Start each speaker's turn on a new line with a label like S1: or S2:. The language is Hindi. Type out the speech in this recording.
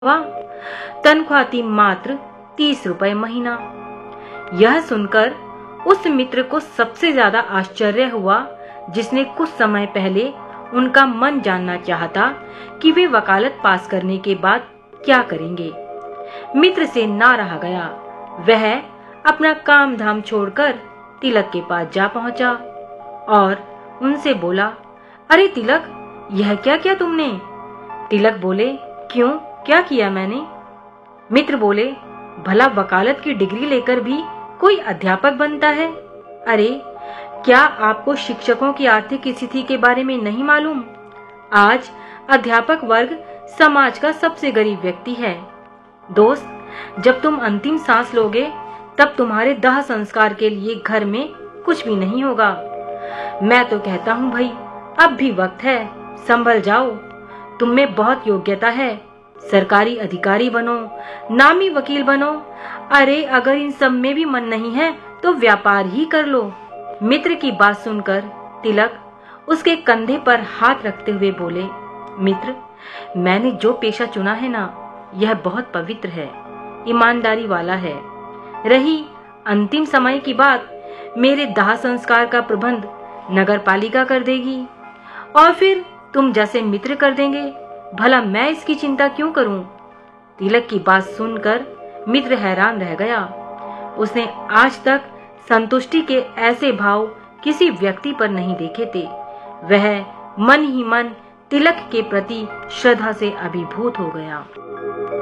S1: वाह, तनख्वाह थी मात्र 30 रुपए महीना। यह सुनकर उस मित्र को सबसे ज्यादा आश्चर्य हुआ जिसने कुछ समय पहले उनका मन जानना चाहता कि वे वकालत पास करने के बाद क्या करेंगे। मित्र से ना रहा गया। वह अपना काम धाम छोड़कर तिलक के पास जा पहुंचा और उनसे बोला, अरे तिलक, यह क्या किया तुमने? तिलक बोले, क्यों, क्या किया मैंने? मित्र बोले, भला वकालत की डिग्री लेकर भी कोई अध्यापक बनता है? अरे, क्या आपको शिक्षकों की आर्थिक स्थिति के बारे में नहीं मालूम? आज अध्यापक वर्ग समाज का सबसे गरीब व्यक्ति है। दोस्त, जब तुम अंतिम सांस लोगे तब तुम्हारे दाह संस्कार के लिए घर में कुछ भी नहीं होगा। मैं तो कहता हूँ भाई, अब भी वक्त है, संभल जाओ। तुम में बहुत योग्यता है, सरकारी अधिकारी बनो, नामी वकील बनो। अरे, अगर इन सब में भी मन नहीं है तो व्यापार ही कर लो। मित्र की बात सुनकर तिलक उसके कंधे पर हाथ रखते हुए बोले, मित्र, मैंने जो पेशा चुना है ना, यह बहुत पवित्र है, ईमानदारी वाला है। रही अंतिम समय की बात, मेरे दाह संस्कार का प्रबंध नगर पालिका कर देगी और फिर तुम जैसे मित्र कर देंगे। भला मैं इसकी चिंता क्यों करूं? तिलक की बात सुनकर मित्र हैरान रह गया। उसने आज तक संतुष्टि के ऐसे भाव किसी व्यक्ति पर नहीं देखे थे। वह मन ही मन तिलक के प्रति श्रद्धा से अभिभूत हो गया।